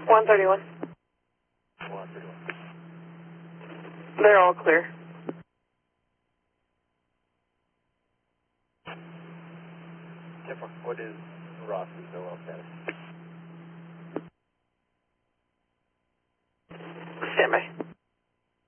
131. 131. They're all clear. What is Ross's NOAA status? Stand by.